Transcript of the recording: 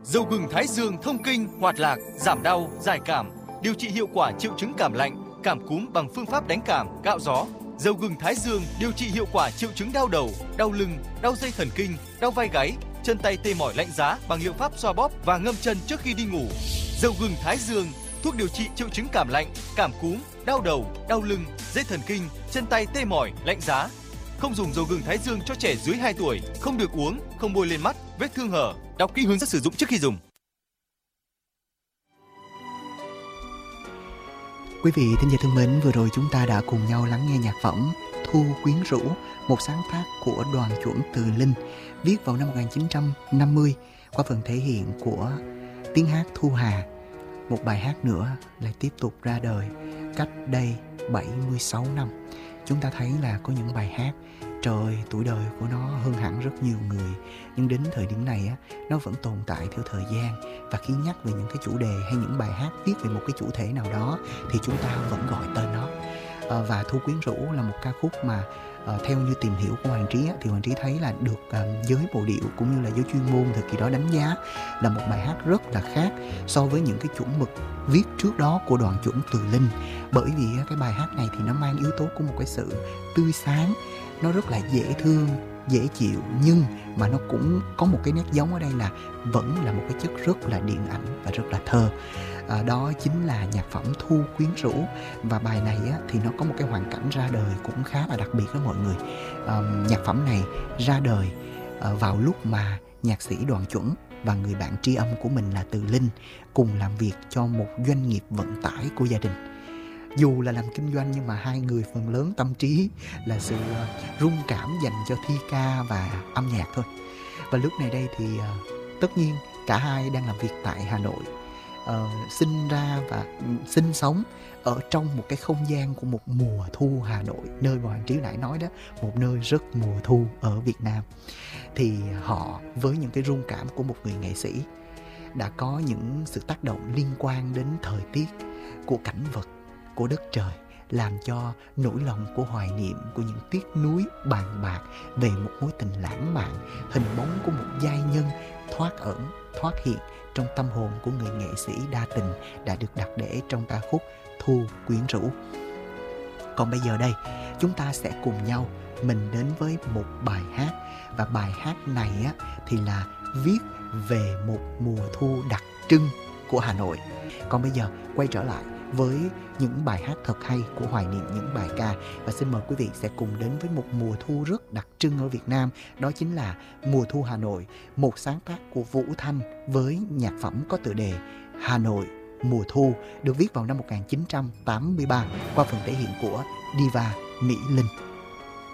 Dầu gừng Thái Dương thông kinh, hoạt lạc, giảm đau, giải cảm, điều trị hiệu quả triệu chứng cảm lạnh, cảm cúm bằng phương pháp đánh cảm, gạo gió. Dầu gừng Thái Dương điều trị hiệu quả triệu chứng đau đầu, đau lưng, đau dây thần kinh, đau vai gáy, chân tay tê mỏi lạnh giá bằng liệu pháp xoa bóp và ngâm chân trước khi đi ngủ. Dầu gừng Thái Dương, thuốc điều trị triệu chứng cảm lạnh, cảm cúm, đau đầu, đau lưng, dây thần kinh, chân tay tê mỏi, lạnh giá. Không dùng dầu gừng Thái Dương cho trẻ dưới 2 tuổi, không được uống, không bôi lên mắt, vết thương hở. Đọc kỹ hướng dẫn sử dụng trước khi dùng. Quý vị thính giả thân mến, vừa rồi chúng ta đã cùng nhau lắng nghe nhạc phẩm Thu Quyến Rũ, một sáng tác của Đoàn Chuẩn Từ Linh, viết vào năm 1950 qua phần thể hiện của tiếng hát Thu Hà. Một bài hát nữa lại tiếp tục ra đời cách đây 76 năm. Chúng ta thấy là có những bài hát trời tuổi đời của nó hơn hẳn rất nhiều người, nhưng đến thời điểm này á, nó vẫn tồn tại theo thời gian, và khi nhắc về những cái chủ đề hay những bài hát viết về một cái chủ thể nào đó thì chúng ta vẫn gọi tên nó. Và Thu Quyến Rũ là một ca khúc mà theo như tìm hiểu của Hoàng Trí á, thì Hoàng Trí thấy là được giới bộ điệu cũng như là giới chuyên môn thời kỳ đó đánh giá là một bài hát rất là khác so với những cái chuẩn mực viết trước đó của Đoàn Chuẩn Từ Linh. Bởi vì cái bài hát này thì nó mang yếu tố của một cái sự tươi sáng, nó rất là dễ thương, dễ chịu, nhưng mà nó cũng có một cái nét giống ở đây là vẫn là một cái chất rất là điện ảnh và rất là thơ. Đó chính là nhạc phẩm Thu Quyến Rũ. Và bài này á, thì nó có một cái hoàn cảnh ra đời cũng khá là đặc biệt đó mọi người. Nhạc phẩm này ra đời vào lúc mà nhạc sĩ Đoàn Chuẩn và người bạn tri âm của mình là Từ Linh cùng làm việc cho một doanh nghiệp vận tải của gia đình. Dù là làm kinh doanh nhưng mà hai người phần lớn tâm trí là sự rung cảm dành cho thi ca và âm nhạc thôi. Và lúc này đây thì tất nhiên cả hai đang làm việc tại Hà Nội, sinh ra và sinh sống ở trong một cái không gian của một mùa thu Hà Nội, nơi mà Hoàng Trí nãy nói đó, một nơi rất mùa thu ở Việt Nam. Thì họ với những cái rung cảm của một người nghệ sĩ đã có những sự tác động liên quan đến thời tiết, của cảnh vật, của đất trời, làm cho nỗi lòng của hoài niệm, của những tiếc nuối bàn bạc về một mối tình lãng mạn, hình bóng của một giai nhân thoát ẩn, thoát hiện trong tâm hồn của người nghệ sĩ đa tình đã được đặt để trong ca khúc Thu Quyến Rũ. Còn bây giờ đây, chúng ta sẽ cùng nhau mình đến với một bài hát, và bài hát này á, thì là viết về một mùa thu đặc trưng của Hà Nội. Còn bây giờ quay trở lại với những bài hát thật hay của hoài niệm những bài ca, và xin mời quý vị sẽ cùng đến với một mùa thu rất đặc trưng ở Việt Nam, đó chính là Mùa Thu Hà Nội, một sáng tác của Vũ Thanh với nhạc phẩm có tựa đề Hà Nội Mùa Thu, được viết vào năm 1983 qua phần thể hiện của diva Mỹ Linh.